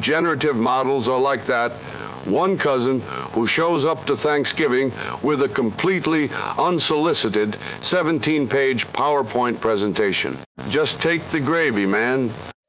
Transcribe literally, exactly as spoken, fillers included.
generative models are like that. One cousin who shows up to Thanksgiving with a completely unsolicited seventeen-page PowerPoint presentation. Just take the gravy, man.